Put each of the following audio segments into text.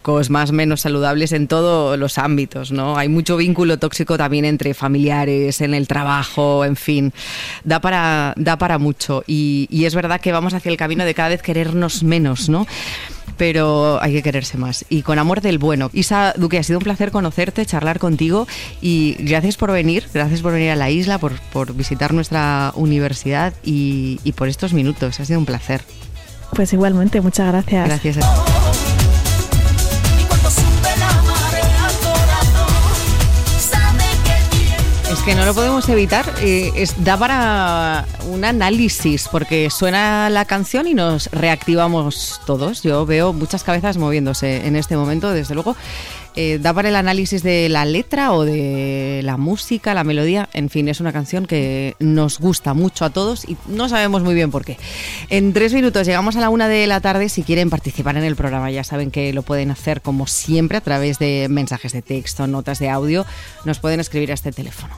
más o menos saludables en todos los ámbitos, ¿no? Hay mucho vínculo tóxico también entre familiares, en el trabajo, en fin, da para mucho y es verdad que vamos hacia el camino de cada vez querernos menos, ¿no? Pero hay que quererse más y con amor del bueno. Isa Duque, ha sido un placer conocerte, charlar contigo y gracias por venir a la isla, por visitar nuestra universidad y por estos minutos, ha sido un placer. Pues igualmente, muchas gracias. Gracias. Es que no lo podemos evitar, da para un análisis, porque suena la canción y nos reactivamos todos. Yo veo muchas cabezas moviéndose en este momento, desde luego. Da para el análisis de la letra o de la música, la melodía. En fin, es una canción que nos gusta mucho a todos y no sabemos muy bien por qué. En 3 minutos llegamos a la 1 de la tarde. Si quieren participar en el programa, ya saben que lo pueden hacer como siempre a través de mensajes de texto, notas de audio. Nos pueden escribir a este teléfono.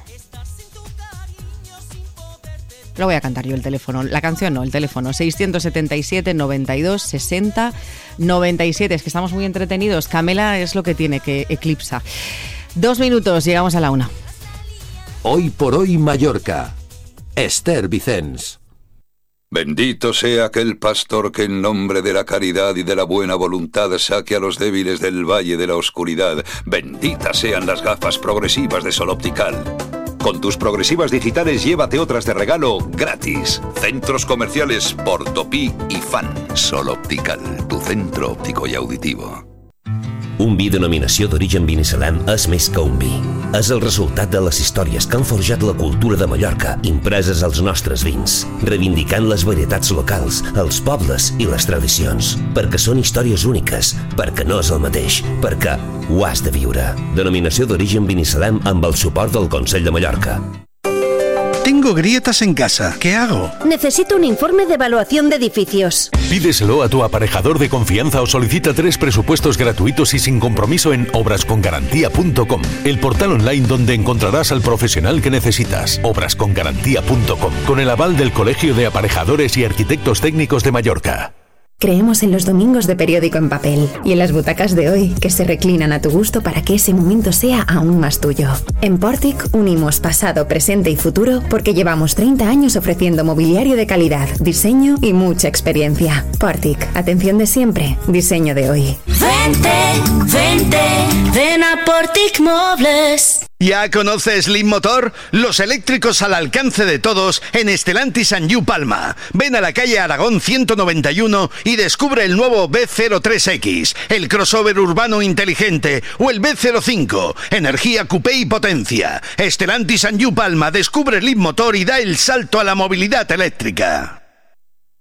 Lo voy a cantar yo el teléfono, la canción no, el teléfono 677 92 60 97. Es que estamos muy entretenidos. Camela es lo que tiene, que eclipsa. 2 minutos, llegamos a la 1. Hoy por hoy Mallorca. Esther Vicens. Bendito sea aquel pastor que en nombre de la caridad y de la buena voluntad saque a los débiles del valle de la oscuridad. Benditas sean las gafas progresivas de Sol Optical. Con tus progresivas digitales llévate otras de regalo gratis. Centros comerciales Portopí y Fan. Sol Optical, tu centro óptico y auditivo. Un vi denominació d'origen binissalem és més que un vi. És el resultat de les històries que han forjat la cultura de Mallorca, impreses als nostres vins, reivindicant les varietats locals, els pobles i les tradicions. Perquè són històries úniques, perquè no és el mateix, perquè ho has de viure. Denominació d'origen binissalem amb el suport del Consell de Mallorca. Tengo grietas en casa. ¿Qué hago? Necesito un informe de evaluación de edificios. Pídeselo a tu aparejador de confianza o solicita 3 presupuestos gratuitos y sin compromiso en obrascongarantía.com, el portal online donde encontrarás al profesional que necesitas. Obrascongarantía.com, con el aval del Colegio de Aparejadores y Arquitectos Técnicos de Mallorca. Creemos en los domingos de periódico en papel y en las butacas de hoy que se reclinan a tu gusto para que ese momento sea aún más tuyo. En Portic unimos pasado, presente y futuro porque llevamos 30 años ofreciendo mobiliario de calidad, diseño y mucha experiencia. Portic, atención de siempre, diseño de hoy. Ven a Portic Mobles. ¿Ya conoces Slim Motor? Los eléctricos al alcance de todos en Stellantis and You Palma. Ven a la calle Aragón 191 y descubre el nuevo B03X, el crossover urbano inteligente o el B05, energía coupé y potencia. Stellantis and You Palma descubre Slim Motor y da el salto a la movilidad eléctrica.